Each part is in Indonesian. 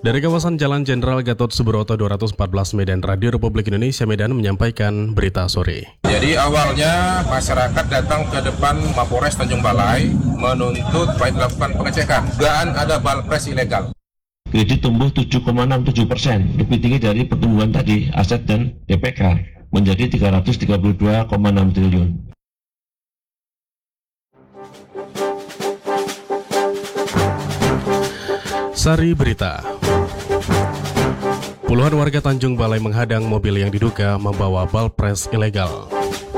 Dari kawasan Jalan Jenderal Gatot Subroto 214 Medan, Radio Republik Indonesia Medan menyampaikan berita sore. Jadi awalnya masyarakat datang ke depan Mapolres Tanjung Balai menuntut supaya dilakukan pengecekan. Dugaan ada balpres ilegal. Kredit tumbuh 7,67%, lebih tinggi dari pertumbuhan tadi aset dan DPK menjadi 332,6 triliun. Sari Berita. Puluhan warga Tanjung Balai menghadang mobil yang diduga membawa balpres ilegal.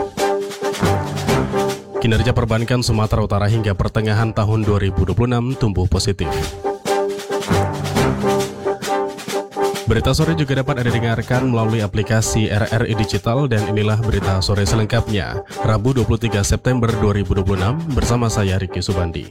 Kinerja perbankan Sumatera Utara hingga pertengahan tahun 2026 tumbuh positif. Berita sore juga dapat Anda dengarkan melalui aplikasi RRI Digital dan inilah berita sore selengkapnya. Rabu 23 September 2026 bersama saya Riki Subandi.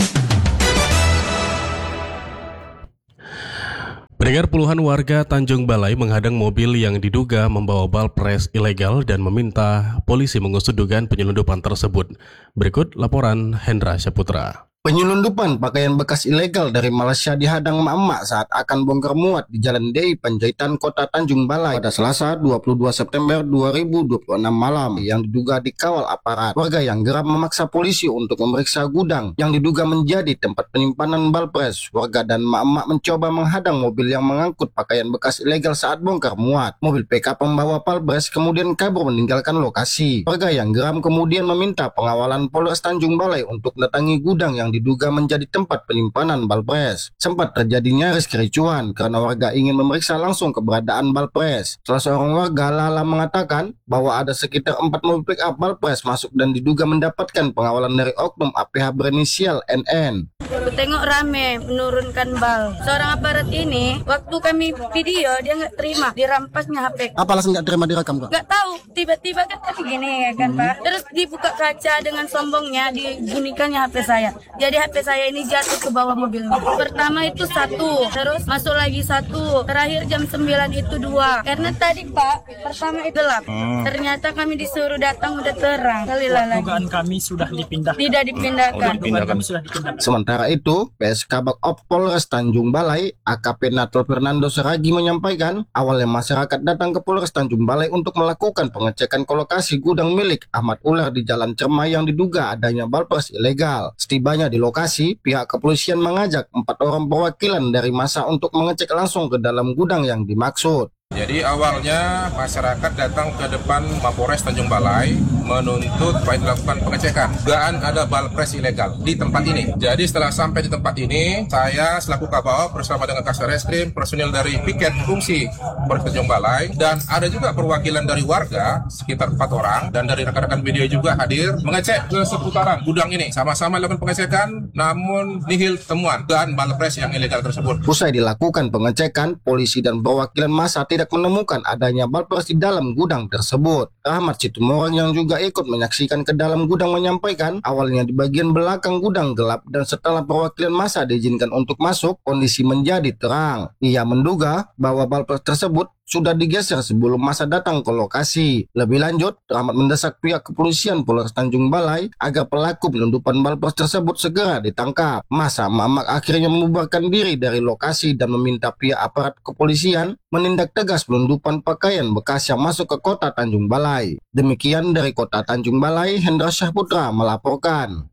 Pendengar, puluhan warga Tanjung Balai menghadang mobil yang diduga membawa balpres ilegal dan meminta polisi mengusut dugaan penyelundupan tersebut. Berikut laporan Hendra Syaputra. Penyelundupan pakaian bekas ilegal dari Malaysia dihadang emak-emak saat akan bongkar muat di Jalan DI Panjaitan Kota Tanjung Balai pada Selasa 22 September 2026 malam yang diduga dikawal aparat. Warga yang geram memaksa polisi untuk memeriksa gudang yang diduga menjadi tempat penyimpanan balpres. Warga dan emak-emak mencoba menghadang mobil yang mengangkut pakaian bekas ilegal saat bongkar muat. Mobil PK pembawa balpres kemudian kabur meninggalkan lokasi. Warga yang geram kemudian meminta pengawalan Polres Tanjung Balai untuk mendatangi gudang yang diduga menjadi tempat penyimpanan balpres. Sempat terjadi nyaris kericuhan karena warga ingin memeriksa langsung keberadaan balpres. Salah seorang warga Lala mengatakan bahwa ada sekitar 4 mobil pick up balpres masuk dan diduga mendapatkan pengawalan dari oknum APH berinisial NN. Aku tengok rame menurunkan bal. Seorang aparat ini, waktu kami video dia nggak terima, dirampasnya HP. Apa alasan nggak terima direkam, Kak? Nggak tahu, tiba-tiba kan begini ya kan Pak. Terus dibuka kaca dengan sombongnya, dibunyikannya HP saya. Jadi HP saya ini jatuh ke bawah mobil. Pertama itu 1, terus masuk lagi 1, terakhir jam 9 itu 2. Karena tadi Pak, pertama itu gelap. Ternyata kami disuruh datang udah terang. Dugaan kami sudah dipindah. Tidak dipindahkan. Kami sudah dipindahkan. Sementara itu, PSK Bakop Polres Tanjung Balai, AKP Natal Fernando Seragi menyampaikan, awalnya masyarakat datang ke Polres Tanjung Balai untuk melakukan pengecekan ke lokasi gudang milik Ahmad Ular di Jalan Cermai yang diduga adanya balpres ilegal. Setibanya di lokasi, pihak kepolisian mengajak 4 orang perwakilan dari massa untuk mengecek langsung ke dalam gudang yang dimaksud. Jadi awalnya masyarakat datang ke depan Mapolres Tanjung Balai menuntut supaya dilakukan pengecekan. Dugaan ada balpres ilegal di tempat ini. Jadi setelah sampai di tempat ini, saya selaku Kabao bersama dengan Kasar Reskrim, personil dari piket fungsi Polres Tanjung Balai, dan ada juga perwakilan dari warga sekitar 4 orang dan dari rekan-rekan video juga hadir mengecek ke seputaran gudang ini. Sama-sama lakukan pengecekan, namun nihil temuan dugaan balpres yang ilegal tersebut. Usai dilakukan pengecekan, polisi dan perwakilan massa tidak menemukan adanya balpres di dalam gudang tersebut. Rahmat Situmorang yang juga ikut menyaksikan ke dalam gudang menyampaikan, awalnya di bagian belakang gudang gelap dan setelah perwakilan massa diizinkan untuk masuk, kondisi menjadi terang. Ia menduga bahwa balpres tersebut sudah digeser sebelum massa datang ke lokasi. Lebih lanjut, Rahmat mendesak pihak kepolisian Polres Tanjung Balai agar pelaku penyelundupan balpres tersebut segera ditangkap. Massa mamak akhirnya membubarkan diri dari lokasi dan meminta pihak aparat kepolisian menindak tegas penyelundupan pakaian bekas yang masuk ke kota Tanjung Balai. Demikian dari kota Tanjung Balai, Hendra Syahputra melaporkan.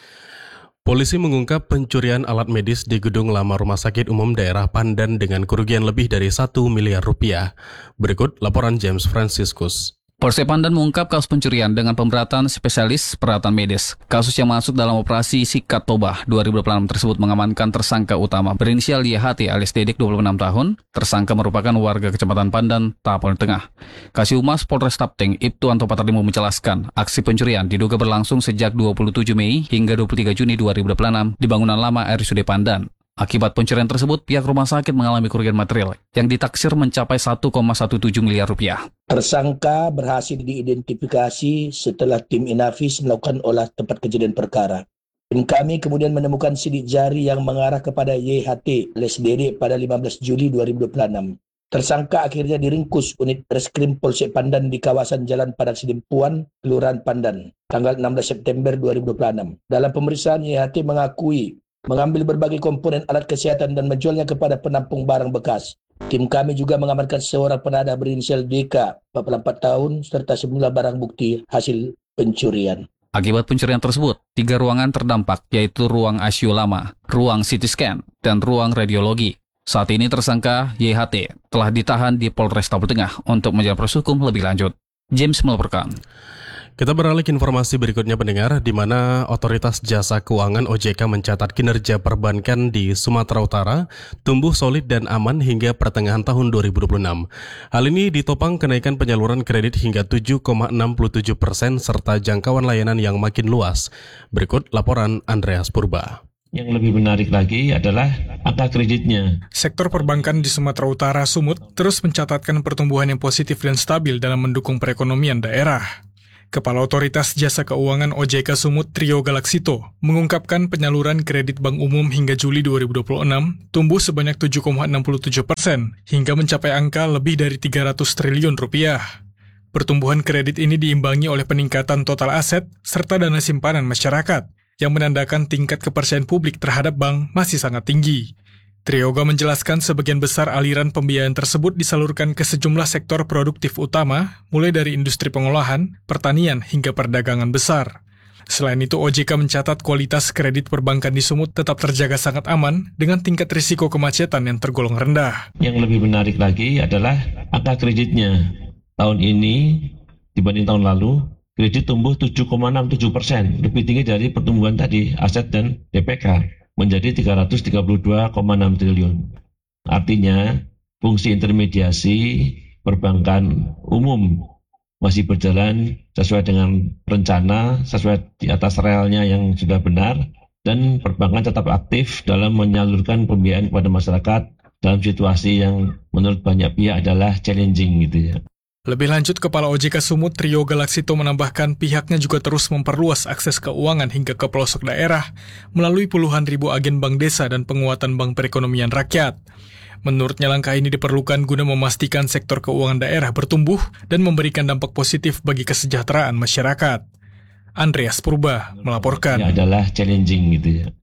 Polisi mengungkap pencurian alat medis di gedung lama Rumah Sakit Umum Daerah Pandan dengan kerugian lebih dari 1 miliar rupiah. Berikut laporan James Franciscus. Polsek Pandan mengungkap kasus pencurian dengan pemberatan spesialis peralatan medis. Kasus yang masuk dalam operasi Sikat Tobah 2026 tersebut mengamankan tersangka utama berinisial YHT alias Dedik 26 tahun. Tersangka merupakan warga Kecamatan Pandan, Tapol Tengah. Kasih Humas Polres Tapteng, Ibtu Anto Patarlimo menjelaskan, aksi pencurian diduga berlangsung sejak 27 Mei hingga 23 Juni 2026 di bangunan lama RSUD Pandan. Akibat pencurian tersebut, pihak rumah sakit mengalami kerugian material yang ditaksir mencapai 1,17 miliar rupiah. Tersangka berhasil diidentifikasi setelah tim Inafis melakukan olah tempat kejadian perkara. Tim kami kemudian menemukan sidik jari yang mengarah kepada YHT alias Dedik pada 15 Juli 2026. Tersangka akhirnya diringkus unit Reskrim Polsek Pandan di kawasan Jalan Padang Sidimpuan, Kelurahan Pandan, tanggal 16 September 2026. Dalam pemeriksaan, YHT mengakui mengambil berbagai komponen alat kesehatan dan menjualnya kepada penampung barang bekas. Tim kami juga mengamankan seorang penadah berinisial DK, 44 tahun, serta sejumlah barang bukti hasil pencurian. Akibat pencurian tersebut, 3 ruangan terdampak, yaitu ruang ICU lama, ruang CT scan, dan ruang radiologi. Saat ini tersangka YHT telah ditahan di Polres Tabel Tengah untuk menjalani proses hukum lebih lanjut. James melaporkan. Kita beralih ke informasi berikutnya pendengar, di mana Otoritas Jasa Keuangan OJK mencatat kinerja perbankan di Sumatera Utara tumbuh solid dan aman hingga pertengahan tahun 2026. Hal ini ditopang kenaikan penyaluran kredit hingga 7,67% serta jangkauan layanan yang makin luas. Berikut laporan Andreas Purba. Yang lebih menarik lagi adalah angka kreditnya. Sektor perbankan di Sumatera Utara Sumut terus mencatatkan pertumbuhan yang positif dan stabil dalam mendukung perekonomian daerah. Kepala Otoritas Jasa Keuangan OJK Sumut Trio Galaksito mengungkapkan penyaluran kredit Bank Umum hingga Juli 2026 tumbuh sebanyak 7,67% hingga mencapai angka lebih dari 300 triliun rupiah. Pertumbuhan kredit ini diimbangi oleh peningkatan total aset serta dana simpanan masyarakat yang menandakan tingkat kepercayaan publik terhadap bank masih sangat tinggi. Trioga menjelaskan sebagian besar aliran pembiayaan tersebut disalurkan ke sejumlah sektor produktif utama, mulai dari industri pengolahan, pertanian, hingga perdagangan besar. Selain itu, OJK mencatat kualitas kredit perbankan di Sumut tetap terjaga sangat aman dengan tingkat risiko kemacetan yang tergolong rendah. Yang lebih menarik lagi adalah angka kreditnya. Tahun ini dibanding tahun lalu, kredit tumbuh 7,67%, lebih tinggi dari pertumbuhan tadi, aset dan DPK. Menjadi 332,6 triliun. Artinya, fungsi intermediasi perbankan umum masih berjalan sesuai dengan rencana, sesuai di atas relnya yang sudah benar, dan perbankan tetap aktif dalam menyalurkan pembiayaan kepada masyarakat dalam situasi yang menurut banyak pihak adalah challenging gitu ya. Lebih lanjut, Kepala OJK Sumut Trio Galaksito menambahkan pihaknya juga terus memperluas akses keuangan hingga ke pelosok daerah melalui puluhan ribu agen bank desa dan penguatan bank perekonomian rakyat. Menurutnya langkah ini diperlukan guna memastikan sektor keuangan daerah bertumbuh dan memberikan dampak positif bagi kesejahteraan masyarakat. Andreas Purba melaporkan. Ini adalah challenging gitu ya.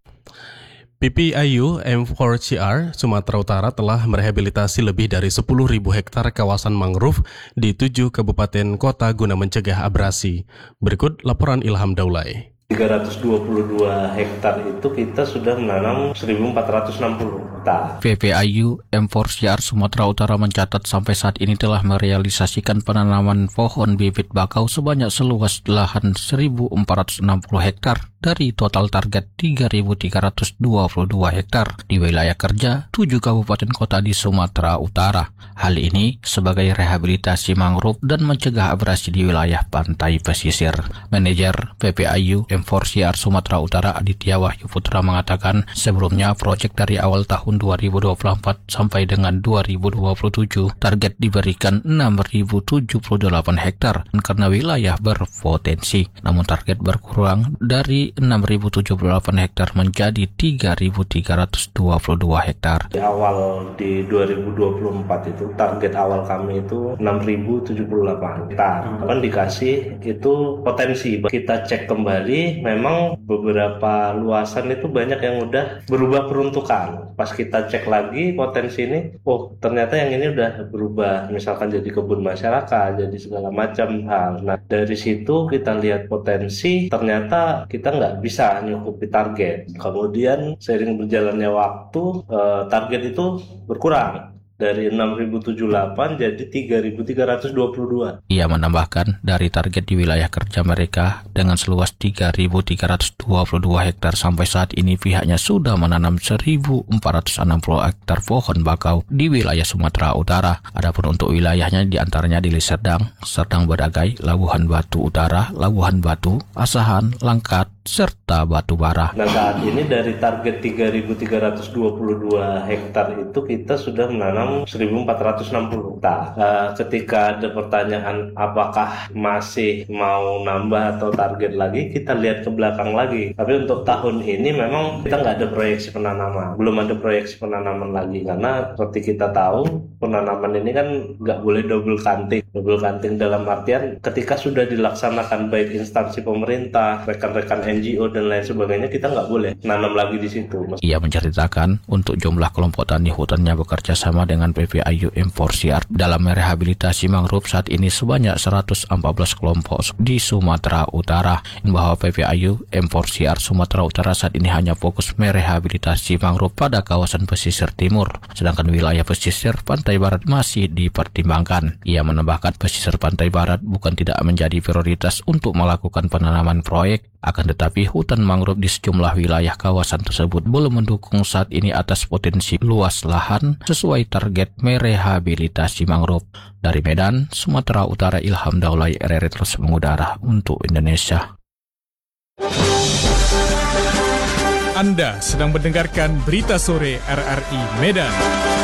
PPIU M4CR Sumatera Utara telah merehabilitasi lebih dari 10.000 hektar kawasan mangrove di 7 kabupaten kota guna mencegah abrasi. Berikut laporan Ilham Daulay. 322 hektar itu kita sudah menanam 1.460 hektar. PPIU M4CR Sumatera Utara mencatat sampai saat ini telah merealisasikan penanaman pohon bibit bakau sebanyak seluas lahan 1.460 hektar dari total target 3.322 hektar di wilayah kerja 7 kabupaten kota di Sumatera Utara. Hal ini sebagai rehabilitasi mangrove dan mencegah abrasi di wilayah pantai pesisir. Manajer PPIU M4CR Sumatera Utara Aditya Wahyu Putra mengatakan sebelumnya proyek dari awal tahun 2024 sampai dengan 2027 target diberikan 6.078 hektar karena wilayah berpotensi. Namun target berkurang dari 6.078 hektar menjadi 3.322 hektar. Di awal di 2024 itu target awal kami itu 6.078 hektar. Kan dikasih itu potensi. Kita cek kembali, memang beberapa luasan itu banyak yang udah berubah peruntukan. Pas kita cek lagi potensi ini, oh ternyata yang ini udah berubah, misalkan jadi kebun masyarakat, jadi segala macam hal. Nah dari situ kita lihat potensi, ternyata kita nggak bisa nyukupi target. Kemudian seiring berjalannya waktu, target itu berkurang. Dari 6.078 jadi 3.322. Ia menambahkan dari target di wilayah kerja mereka dengan seluas 3.322 hektar sampai saat ini pihaknya sudah menanam 1.460 hektar pohon bakau di wilayah Sumatera Utara. Adapun untuk wilayahnya diantaranya di Liserdang, Serdang Badagai, Labuhan Batu Utara, Labuhan Batu, Asahan, Langkat, serta Batubara. Nah saat ini dari target 3.322 hektar itu kita sudah menanam 1.460 hektar. Ketika ada pertanyaan apakah masih mau nambah atau target lagi, kita lihat ke belakang lagi. Tapi untuk tahun ini memang kita nggak ada proyeksi penanaman. Belum ada proyeksi penanaman lagi karena seperti kita tahu penanaman ini kan nggak boleh double counting. Double counting dalam artian ketika sudah dilaksanakan baik instansi pemerintah, rekan-rekan NGO dan lain sebagainya, kita nggak boleh nanam lagi di situ. Ia menceritakan untuk jumlah kelompok tani hutannya bekerja sama dengan PPAYU M4CR dalam merehabilitasi mangrove saat ini sebanyak 114 kelompok di Sumatera Utara, bahwa PPAYU M4CR Sumatera Utara saat ini hanya fokus merehabilitasi mangrove pada kawasan pesisir timur, sedangkan wilayah pesisir pantai barat masih dipertimbangkan. Ia menambahkan pesisir pantai barat bukan tidak menjadi prioritas untuk melakukan penanaman proyek, akan tetapi hutan mangrove di sejumlah wilayah kawasan tersebut belum mendukung saat ini atas potensi luas lahan sesuai target merehabilitasi mangrove. Dari Medan, Sumatera Utara, Ilham Daulay, RRI terus mengudara untuk Indonesia. Anda sedang mendengarkan Berita Sore RRI Medan.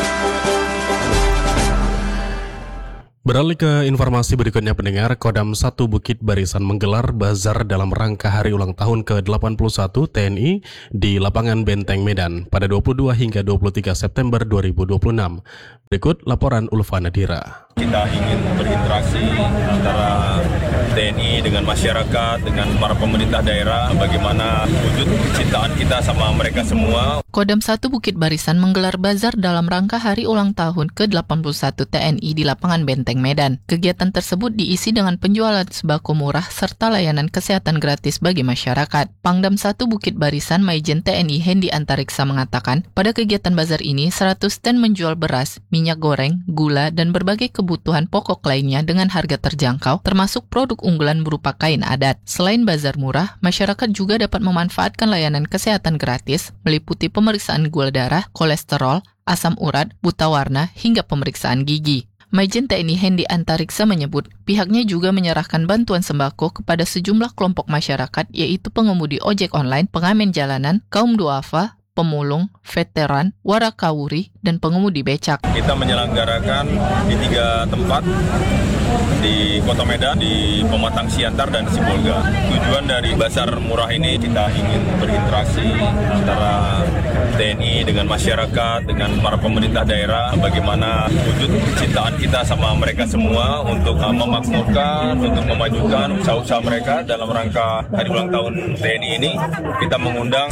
Beralih ke informasi berikutnya pendengar, Kodam 1 Bukit Barisan menggelar bazar dalam rangka hari ulang tahun ke-81 TNI di lapangan Benteng Medan pada 22 hingga 23 September 2026. Berikut laporan Ulfa Nadira. Kita ingin berinteraksi antara TNI dengan masyarakat, dengan para pemerintah daerah, bagaimana wujud kecintaan kita sama mereka semua. Kodam 1 Bukit Barisan menggelar bazar dalam rangka hari ulang tahun ke-81 TNI di lapangan Benteng Medan. Kegiatan tersebut diisi dengan penjualan sembako murah serta layanan kesehatan gratis bagi masyarakat. Pangdam 1 Bukit Barisan Maijen TNI Hendi Antariksa mengatakan, pada kegiatan bazar ini 100 stand menjual beras, minyak goreng, gula, dan berbagai kebutuhan pokok lainnya dengan harga terjangkau, termasuk produk unggulan berupa kain adat. Selain bazar murah, masyarakat juga dapat memanfaatkan layanan kesehatan gratis, meliputi pemeriksaan gula darah, kolesterol, asam urat, buta warna, hingga pemeriksaan gigi. Maijen TNI Hendi Antariksa menyebut, pihaknya juga menyerahkan bantuan sembako kepada sejumlah kelompok masyarakat, yaitu pengemudi ojek online, pengamen jalanan, kaum duafa, pemulung, veteran, warakawuri, dan pengemudi becak. Kita menyelenggarakan di 3 tempat, di Kota Medan, di Pematang Siantar, dan Sibolga. Tujuan dari bazar murah ini, kita ingin berinteraksi antara TNI dengan masyarakat, dengan para pemerintah daerah, bagaimana wujud kecintaan kita sama mereka semua untuk memakmurkan, untuk memajukan usaha-usaha mereka. Dalam rangka hari ulang tahun TNI ini, kita mengundang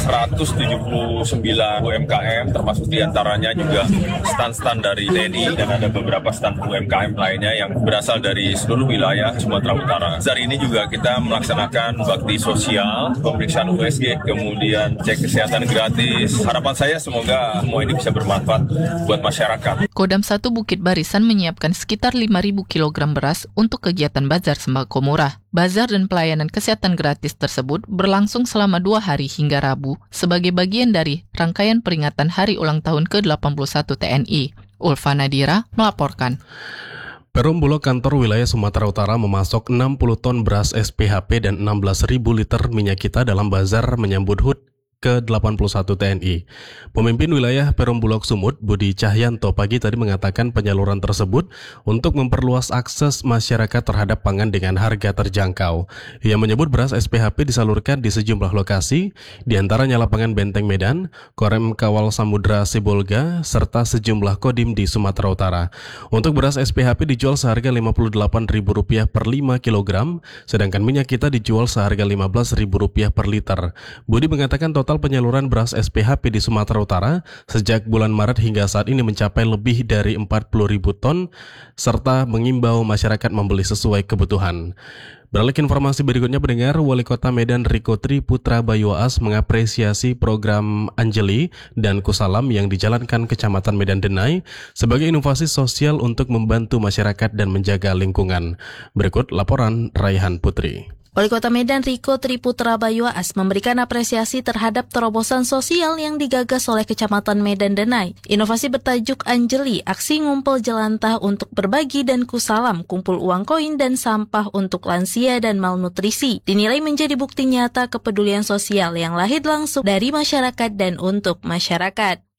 179 UMKM, termasuk diantaranya juga stand-stand dari TNI, dan ada beberapa stand UMKM lainnya yang berasal dari seluruh wilayah Sumatera Utara. Bazar ini juga kita melaksanakan bakti sosial, pemeriksaan USG, kemudian cek kesehatan gratis. Harapan saya semoga semua ini bisa bermanfaat buat masyarakat. Kodam 1 Bukit Barisan menyiapkan sekitar 5.000 kg beras untuk kegiatan bazar sembako murah. Bazar dan pelayanan kesehatan gratis tersebut berlangsung selama 2 hari hingga Rabu sebagai bagian dari rangkaian peringatan hari ulang tahun ke-81 TNI. Ulfa Nadira melaporkan. Perum Bulog Kantor Wilayah Sumatera Utara memasok 60 ton beras SPHP dan 16.000 liter minyak kita dalam bazar menyambut HUT ke-81 TNI. Pemimpin wilayah Perum Bulog Sumut, Budi Cahyanto, pagi tadi mengatakan penyaluran tersebut untuk memperluas akses masyarakat terhadap pangan dengan harga terjangkau. Ia menyebut beras SPHP disalurkan di sejumlah lokasi, diantaranya lapangan Benteng Medan, Korem Kawal Samudra Sibolga, serta sejumlah kodim di Sumatera Utara. Untuk beras SPHP dijual seharga Rp58.000 per 5 kg, sedangkan minyak kita dijual seharga Rp15.000 per liter. Budi mengatakan total penyaluran beras SPHP di Sumatera Utara sejak bulan Maret hingga saat ini mencapai lebih dari 40.000 ton, serta mengimbau masyarakat membeli sesuai kebutuhan. Beralih ke informasi berikutnya pendengar, Wali Kota Medan Riko Triputra Bayuas mengapresiasi program Anjeli dan Kusalam yang dijalankan Kecamatan Medan Denai sebagai inovasi sosial untuk membantu masyarakat dan menjaga lingkungan. Berikut laporan Raihan Putri. Wali Kota Medan Riko Triputra Bayuas memberikan apresiasi terhadap terobosan sosial yang digagas oleh Kecamatan Medan Denai. Inovasi bertajuk Anjeli, aksi ngumpul jelantah untuk berbagi, dan Kusalam, kumpul uang koin dan sampah untuk lansia dan malnutrisi, dinilai menjadi bukti nyata kepedulian sosial yang lahir langsung dari masyarakat dan untuk masyarakat.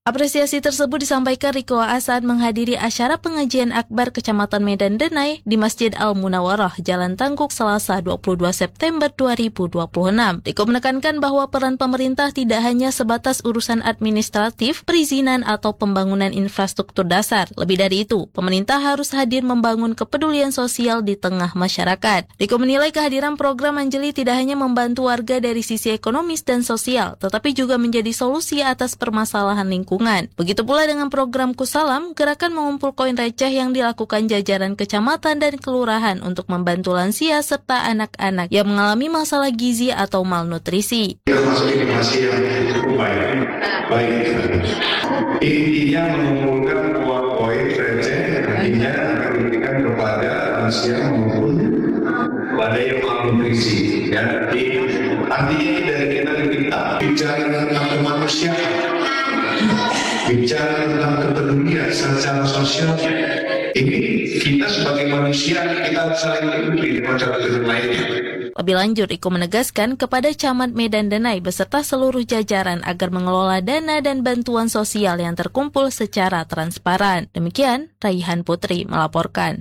Apresiasi tersebut disampaikan Riko saat menghadiri acara pengajian akbar Kecamatan Medan Denai di Masjid Al-Munawarah, Jalan Tangkuk, Selasa 22 September 2026. Riko menekankan bahwa peran pemerintah tidak hanya sebatas urusan administratif, perizinan atau pembangunan infrastruktur dasar. Lebih dari itu, pemerintah harus hadir membangun kepedulian sosial di tengah masyarakat. Riko menilai kehadiran program Anjali tidak hanya membantu warga dari sisi ekonomis dan sosial, tetapi juga menjadi solusi atas permasalahan lingkungan. Begitu pula dengan program Kusalam, gerakan mengumpul koin receh yang dilakukan jajaran kecamatan dan kelurahan untuk membantu lansia serta anak-anak yang mengalami masalah gizi atau malnutrisi. Termasuk inovasi yang cukup baik. Intinya mengumpulkan uang koin receh nantinya akan diberikan kepada lansia maupun pada yang malnutrisi. Ya, jadi artinya dari kita diminta bicara tentang kemanusiaan. Bicara tentang kepedulian secara sosial, ini kita sebagai manusia kita saling peduli dengan cara lainnya. Lebih lanjut, Riko menegaskan kepada Camat Medan Denai beserta seluruh jajaran agar mengelola dana dan bantuan sosial yang terkumpul secara transparan. Demikian, Raihan Putri melaporkan.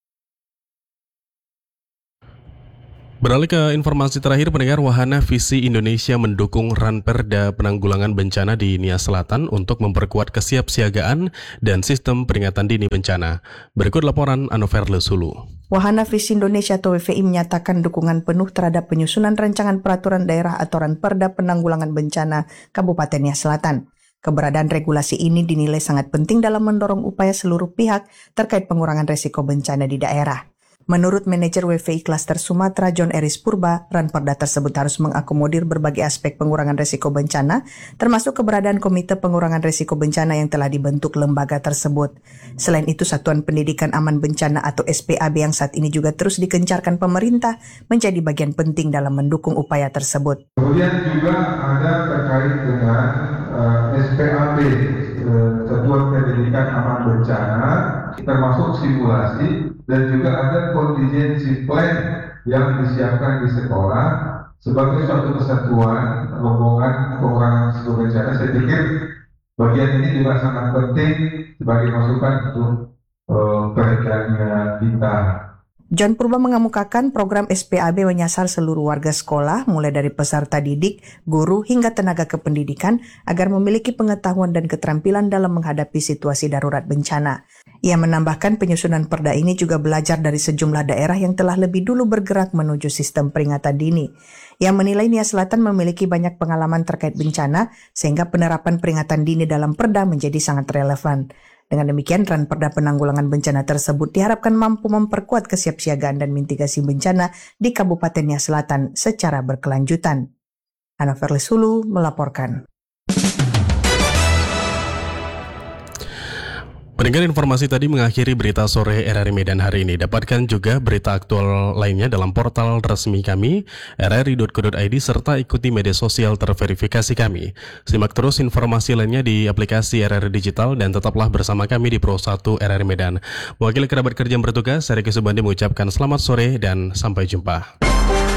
Beralih ke informasi terakhir, pendengar, Wahana Visi Indonesia mendukung Ranperda Penanggulangan Bencana di Nia Selatan untuk memperkuat kesiapsiagaan dan sistem peringatan dini bencana. Berikut laporan Anover Lesulu. Wahana Visi Indonesia atau WVI menyatakan dukungan penuh terhadap penyusunan rancangan peraturan daerah atau Ranperda Penanggulangan Bencana Kabupaten Nia Selatan. Keberadaan regulasi ini dinilai sangat penting dalam mendorong upaya seluruh pihak terkait pengurangan resiko bencana di daerah. Menurut manajer WVI Klaster Sumatera John Eris Purba, Ranperda tersebut harus mengakomodir berbagai aspek pengurangan resiko bencana, termasuk keberadaan Komite Pengurangan Resiko Bencana yang telah dibentuk lembaga tersebut. Selain itu, Satuan Pendidikan Aman Bencana atau SPAB yang saat ini juga terus dikencarkan pemerintah menjadi bagian penting dalam mendukung upaya tersebut. Kemudian juga ada terkait dengan SPAB, Satuan Pendidikan Aman Bencana, termasuk simulasi, dan juga ada contingency plan yang disiapkan di sekolah sebagai suatu kesatuan rombongan pengurangan risiko bencana. Saya pikir bagian ini juga sangat penting sebagai masukan untuk peredarannya kita. John Purba mengemukakan program SPAB menyasar seluruh warga sekolah, mulai dari peserta didik, guru, hingga tenaga kependidikan, agar memiliki pengetahuan dan keterampilan dalam menghadapi situasi darurat bencana. Ia menambahkan penyusunan perda ini juga belajar dari sejumlah daerah yang telah lebih dulu bergerak menuju sistem peringatan dini. Ia menilai Nia Selatan memiliki banyak pengalaman terkait bencana, sehingga penerapan peringatan dini dalam perda menjadi sangat relevan. Dengan demikian, Ranperda Penanggulangan Bencana tersebut diharapkan mampu memperkuat kesiapsiagaan dan mitigasi bencana di Kabupaten Nia Selatan secara berkelanjutan. Anover Lesulu melaporkan. Pendengar, informasi tadi mengakhiri berita sore RRI Medan hari ini. Dapatkan juga berita aktual lainnya dalam portal resmi kami, rri.co.id, serta ikuti media sosial terverifikasi kami. Simak terus informasi lainnya di aplikasi RRI Digital dan tetaplah bersama kami di Pro 1 RRI Medan. Mewakili kerabat kerja yang bertugas, saya Riki Subandi mengucapkan selamat sore dan sampai jumpa.